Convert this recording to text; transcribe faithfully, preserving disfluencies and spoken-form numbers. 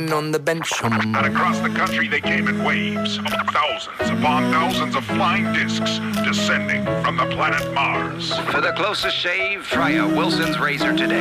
sitting on the bench. Um. And across the country they came in waves, thousands upon thousands of flying discs descending from the planet Mars. For the closest shave, try a Wilson's razor today.